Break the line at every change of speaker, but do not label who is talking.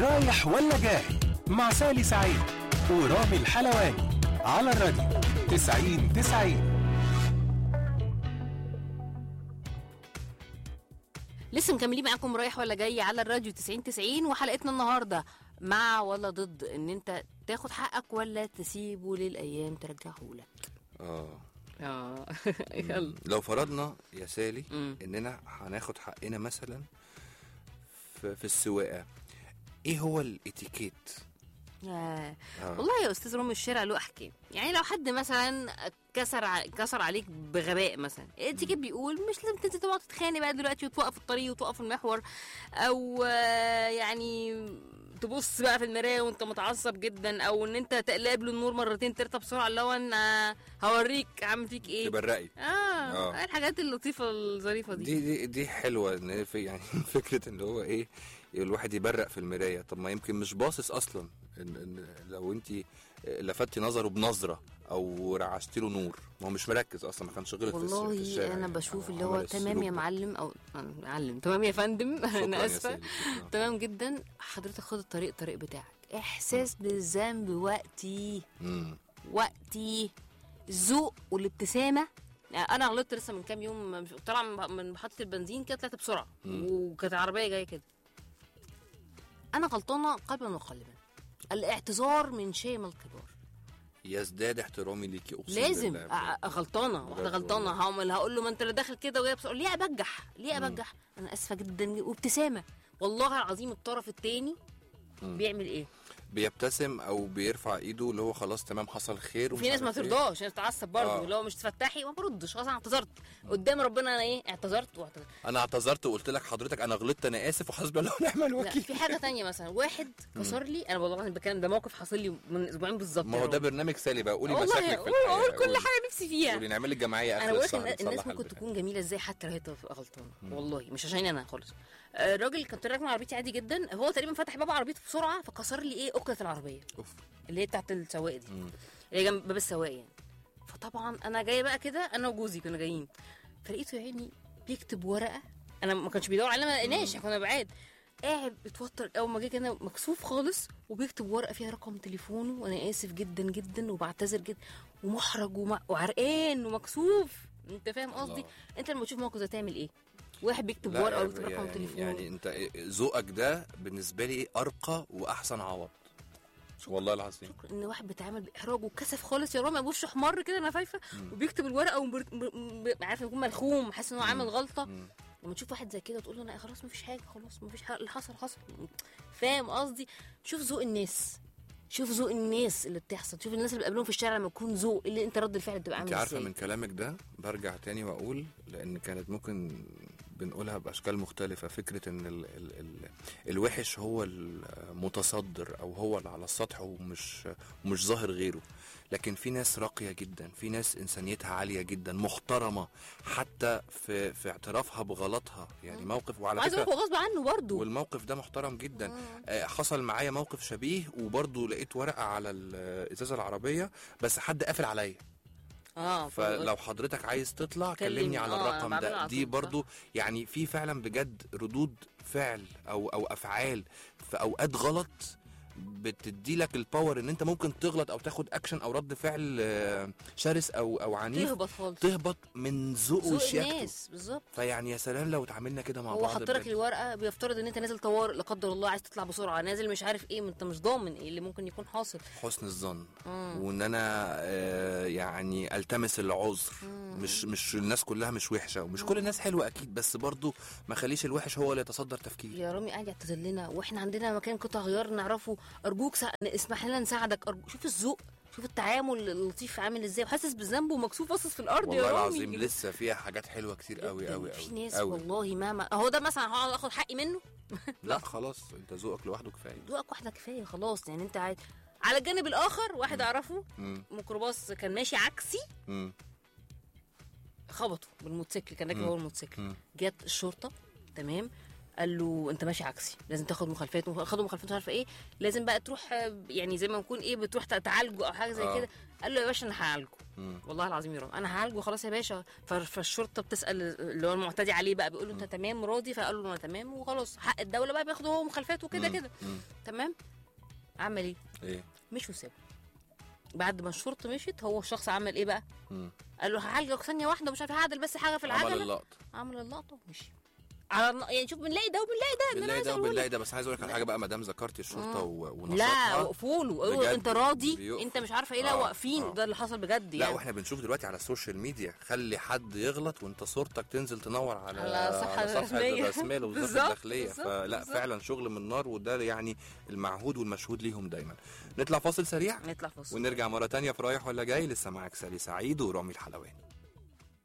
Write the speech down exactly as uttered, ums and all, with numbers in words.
رايح ولا جاي مع سالي سعيد ورامي الحلواني على الراديو تسعين تسعين.
لسه مكملين معاكم رايح ولا جاي على الراديو تسعين تسعين، وحلقتنا النهارده مع ولا ضد ان انت تاخد حقك ولا تسيبه للايام ترجعه لك.
اه
اه
لو فرضنا يا سالي
مم.
اننا هناخد حقنا مثلا في, في السواقه، ايه هو الاتيكيت؟
آه.
آه.
والله يا استاذ رامي الشارع له احكام. يعني لو حد مثلا كسر ع... كسر عليك بغباء مثلا، الاتيكيت بيقول مش لازم تنزل تقعد تتخانق بقى دلوقتي وتوقف الطريق وتوقف المحور، او آه يعني تبص بقى في المرايه وانت متعصب جدا، او ان انت تقلب له النور مرتين ترتب بسرعه اللي هو انا هوريك عامل فيك ايه.
تبرقي.
اه,
آه.
آه. الحاجات اللطيفه الظريفه دي
دي دي دي حلوه، ان في يعني فكره ان هو ايه الواحد يبرق في المرايه. طب ما يمكن مش باصص اصلا، إن إن لو انت لفتي نظره بنظره او رعشتي له نور، ما هو مش مركز اصلا، ما كانش غلط في الشارع.
والله انا
يعني
بشوف اللي هو تمام يا
ده.
معلم او معلم تمام يا فندم انا اسفه تمام جدا، حضرتك خد الطريق الطريق بتاعك. احساس بالذنب وقتي
مم.
وقتي الذوق والابتسامه. يعني انا غلطت لسه من كام يوم، طالعه من محطه البنزين كده، طلعت بسرعه وكانت عربيه جايه كده. انا غلطانه قلبا وقالبا، الاعتذار من شيم الكبار.
يزداد احترامي ليكي، اقسم
لازم
بالله.
أ- غلطانه واحده غلطانه هعمل هقول له ما انت اللي داخل كده وجاي بسرعه، ليه ابجح ليه ابجح انا اسفه جدا، وابتسامه. والله العظيم الطرف الثاني بيعمل ايه؟
بيبتسم او بيرفع ايده اللي هو خلاص تمام حصل خير.
وفي ناس ما ترضاش، ناس تتعصب برضه
آه.
لو مش تفتحي ما بردش، خلاص انا اعتذرت قدام ربنا، انا ايه اعتذرت واعتذرت.
انا اعتذرت وقلت لك حضرتك انا غلطت انا اسف وحسبي الله ونعم
لا
الوكيل.
في حاجه تانية مثلا، واحد كسر لي، انا والله العظيم بتكلم ده موقف حصل لي من اسبوعين بالظبط.
ما هو ده برنامج سالي بقى، قولي
والله
مشاكلك في
قول
الحياه،
قول كل
قولي.
حاجه نفسي فيها.
قولي نعمل لك جمعيه اخر
انا بقول
الشهر
لك الناس ممكن تكون جميله ازاي حتى لو هي تبقى غلطانه، والله مش عشان انا خالص. الراجل كان راكب عربيتي عادي جدا، هو تقريبا فتح باب عربيته بسرعه فكسر لي ايه اكله العربيه
اوف.
اللي هي بتاعت السواق دي، اللي هي جنب باب السواق يعني. فطبعا انا جايه بقى كده، انا وجوزي كنا جايين، فلقيته يا عيني بيكتب ورقه، انا ما كانش بيدور عليها، ما لقيناش، كنا بعاد، قاعد بتوتر اول ما جه كده مكسوف خالص، وبيكتب ورقه فيها رقم تليفونه وانا اسف جدا جدا وبعتذر جدا، ومحرج وم... وعرقان ومكسوف. انت فاهم قصدي؟ انت لما تشوف موقف ده تعمل ايه؟ واحد بيكتب
لا
ورقه ويكتب رقم
يعني
تليفونه.
يعني انت ذوقك ده بالنسبه لي ارقى واحسن عوض، والله العظيم.
شكرا ان واحد بيتعامل باحراج وكسف خالص يا رامي، وشه احمر كده انا فايفه، وبيكتب الورقه ومبر... م... عارف يكون ملخوم، حاسس ان هو عامل غلطه. لما تشوف واحد زي كده تقول له لا خلاص مفيش حاجه، خلاص مفيش حاجه، اللي حصل حصل. فاهم قصدي؟ شوف ذوق الناس، شوف ذوق الناس اللي بتحصل، شوف الناس اللي بقابلهم في الشارع لما يكون ذوق اللي انت رد الفعل بتبقى عامل
انت عارفه
ازاي.
من كلامك ده برجع تاني واقول، لان كانت ممكن بنقولها باشكال مختلفه، فكره ان ال ال ال الوحش هو المتصدر او هو اللي على السطح ومش ومش ظاهر غيره، لكن في ناس راقيه جدا، في ناس انسانيتها عاليه جدا محترمه حتى في في اعترافها بغلطها. يعني موقف، وعلى
عايز
فكره
اقول غصب عنه برضه،
والموقف ده محترم جدا. آه حصل معايا موقف شبيه، وبرضه لقيت ورقه على الازازه العربيه بس حد قافل عليا.
اه
فلو حضرتك عايز تطلع كلمني على
آه
الرقم ده. دي برضو يعني في فعلا بجد ردود فعل او او افعال في اوقات غلط بتدي لك الباور ان انت ممكن تغلط او تاخد اكشن او رد فعل شرس او او عنيف،
تهبط خالص،
تهبط من ذوق وشياكته
بالظبط.
فيعني يا سلام لو اتعاملنا كده مع
هو
بعض.
حط لك الورقه بيفترض ان انت نازل طوارئ لا قدر الله، عايز تطلع بسرعه، نازل مش عارف ايه، ما انت مش ضامن ايه اللي ممكن يكون حاصل.
حسن الظن وان انا آه يعني التمس العذر. مش مش الناس كلها مش وحشه، ومش كل الناس حلوه اكيد، بس برضو ما خليش الوحش هو اللي يتصدر تفكيري.
يا رامي قاعد يعتذر لنا واحنا عندنا مكان قطع غيار نعرفه، ارجوك سا... اسمح لنا نساعدك، أرجو... شوف الذوق، شوف التعامل اللطيف عامل ازاي، وحاسس بالذنب ومكسوف باصص في الارض. يا
والله
رامي
العظيم لسه فيها حاجات حلوه كتير قوي قوي قوي.
في ناس
قوي.
والله مهما هو ده مثلا هقعد اخد حقي منه
لا خلاص انت ذوقك لوحده كفايه،
ذوقك واحده كفايه خلاص. يعني انت عايز على الجانب الاخر واحد اعرفه ميكروباص كان ماشي عكسي،
مم.
خبطه بالموتوسيكل، كان راكب هو الموتوسيكل، جت الشرطه تمام، قال له انت ماشي عكسي، لازم تاخد مخالفات، خدوا مخالفات مش عارفه ايه، لازم بقى تروح يعني زي ما نكون ايه بتروح تعالجه او حاجه زي
آه.
كده. قال له يا باشا انا هعالجه، والله العظيم يا رب انا هعالجه خلاص يا باشا. فالشرطه بتسال اللي هو المعتدي عليه بقى، بيقول له انت تمام راضي؟ فقال له انا تمام وخلاص، حق الدوله بقى بياخده هو مخالفات وكده كده. تمام. عمل ايه؟
ايه؟
مش وسابه. بعد ما الشرطه مشيت هو الشخص عمل ايه بقى؟
مم.
قال له هعالجك ثانيه واحده مش عارف هعدل بس حاجه في العجله.
عمل اللقطه
عمل اللقطه ومشي على يعني. شوف بنلاقي ده وبنلاقي ده
بنلاقي ده وبنلاقي ده. بس عايز اقول لك على حاجه بقى، ما دام ذكرتي الشرطه ونشاطها،
لا وقفوا له انت راضي
بيقف.
انت مش عارفه ايه. لا
آه.
واقفين.
آه.
ده اللي حصل بجد
لا
يعني.
واحنا بنشوف دلوقتي على السوشيال ميديا، خلي حد يغلط وانت صورتك تنزل تنور على
على الصفحه
الرسميه الرسميه لوزاره الداخليه.
بالزبط.
فلا
بالزبط.
فعلا شغل من نار، وده يعني المعهود والمشهود ليهم دايما. نطلع فاصل سريع
نطلع فاصل
ونرجع مره تانية في رايح ولا جاي. لسه معاك سالي سعيد ورامي الحلواني.